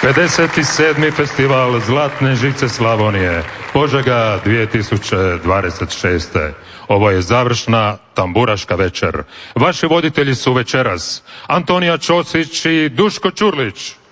57. festival Zlatne žice Slavonije, Požega 2026. Ovo je završna tamburaška večer. Vaši voditelji su večeras Antonija Ćosić i Duško Ćurlić.